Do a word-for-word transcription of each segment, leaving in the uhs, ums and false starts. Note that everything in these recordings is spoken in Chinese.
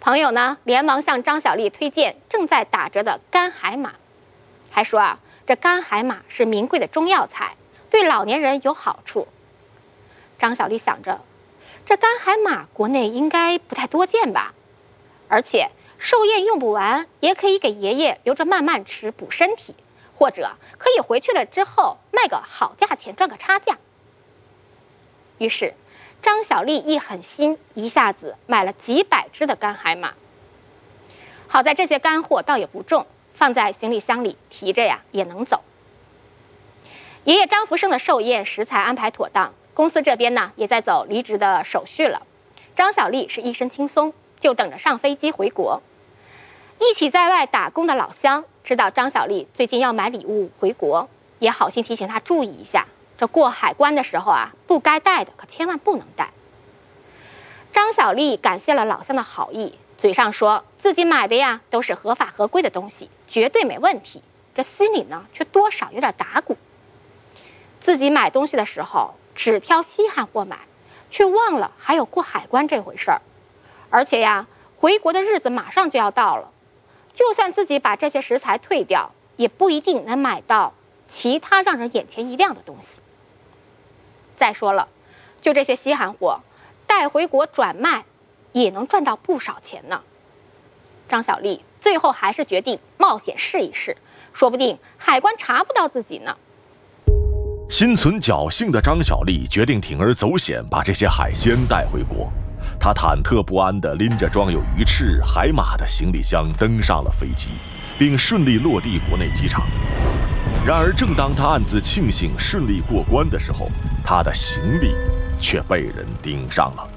朋友呢连忙向张小丽推荐正在打折的干海马，还说啊，这干海马是名贵的中药材，对老年人有好处。张小丽想着，这干海马国内应该不太多见吧，而且寿宴用不完，也可以给爷爷留着慢慢吃补身体，或者可以回去了之后卖个好价钱赚个差价。于是张小丽一狠心，一下子买了几百只的干海马。好在这些干货倒也不重，放在行李箱里提着呀也能走。爷爷张福生的寿宴食材安排妥当，公司这边呢也在走离职的手续了。张小丽是一身轻松，就等着上飞机回国。一起在外打工的老乡知道张小丽最近要买礼物回国，也好心提醒她注意一下，这过海关的时候啊，不该带的可千万不能带。张小丽感谢了老乡的好意，嘴上说自己买的呀都是合法合规的东西，绝对没问题，这心里呢却多少有点打鼓。自己买东西的时候只挑稀罕货买，却忘了还有过海关这回事儿。而且呀，回国的日子马上就要到了，就算自己把这些食材退掉，也不一定能买到其他让人眼前一亮的东西。再说了，就这些稀罕货带回国转卖，也能赚到不少钱呢。张小丽最后还是决定冒险试一试，说不定海关查不到自己呢。 心存侥幸的张小丽决定铤而走险，把这些海鲜带回国。她忐忑不安地拎着装有鱼翅、海马的行李箱登上了飞机，并顺利落地国内机场。然而正当她暗自庆幸顺利过关的时候，她的行李却被人盯上了。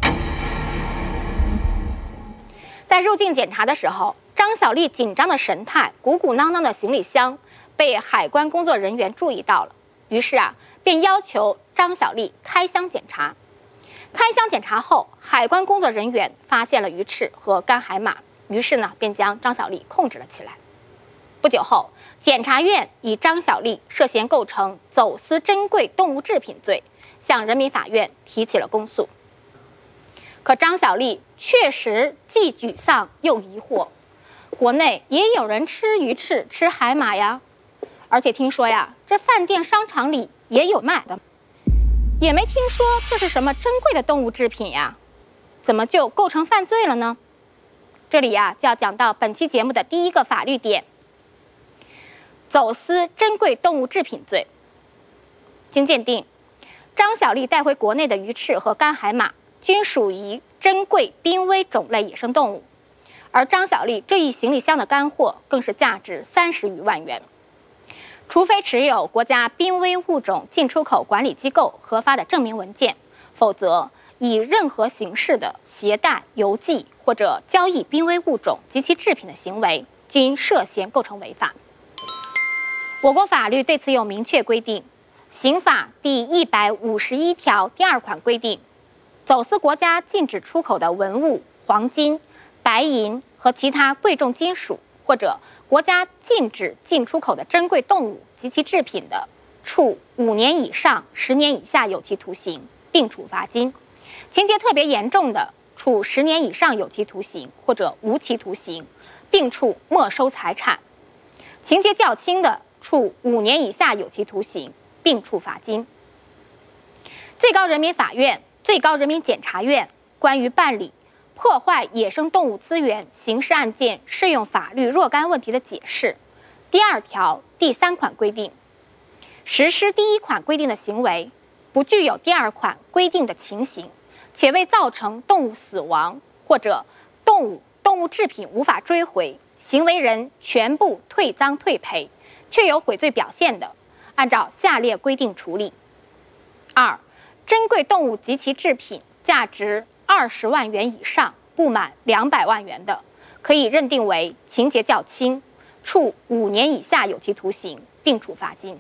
在入境检查的时候，张小丽紧张的神态、鼓鼓囊囊的行李箱被海关工作人员注意到了，于是啊，便要求张小丽开箱检查。开箱检查后，海关工作人员发现了鱼翅和干海马，于是呢，便将张小丽控制了起来。不久后，检察院以张小丽涉嫌构成走私珍贵动物制品罪，向人民法院提起了公诉。可张小丽确实既沮丧又疑惑，国内也有人吃鱼翅、吃海马呀，而且听说呀，这饭店、商场里也有卖的，也没听说这是什么珍贵的动物制品呀，怎么就构成犯罪了呢？这里呀，就要讲到本期节目的第一个法律点：走私珍贵动物制品罪。经鉴定，张小丽带回国内的鱼翅和干海马均属于珍贵濒危种类野生动物，而张小丽这一行李箱的干货更是价值三十余万元。除非持有国家濒危物种进出口管理机构核发的证明文件，否则以任何形式的携带、邮寄或者交易濒危物种及其制品的行为，均涉嫌构成违法。我国法律对此有明确规定，《刑法》第一百五十一条第二款规定，走私国家禁止出口的文物、黄金、白银和其他贵重金属，或者国家禁止进出口的珍贵动物及其制品的，处五年以上十年以下有期徒刑，并处罚金；情节特别严重的，处十年以上有期徒刑或者无期徒刑，并处没收财产；情节较轻的，处五年以下有期徒刑，并处罚金。最高人民法院、最高人民检察院关于办理破坏野生动物资源刑事案件适用法律若干问题的解释第二条第三款规定，实施第一款规定的行为不具有第二款规定的情形，且未造成动物死亡或者动物动物制品无法追回，行为人全部退赃退赔，确有悔罪表现的，按照下列规定处理。二、珍贵动物及其制品价值二十万元以上不满两百万元的，可以认定为情节较轻，处五年以下有期徒刑，并处罚金。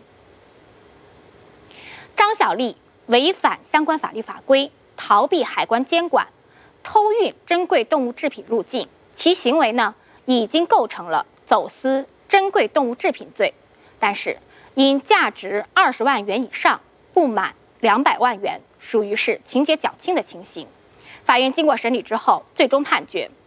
张小丽违反相关法律法规，逃避海关监管，偷运珍贵动物制品入境，其行为呢已经构成了走私珍贵动物制品罪，但是因价值二十万元以上不满两百万元，属于是情节较轻的情形。法院经过审理之后，最终判决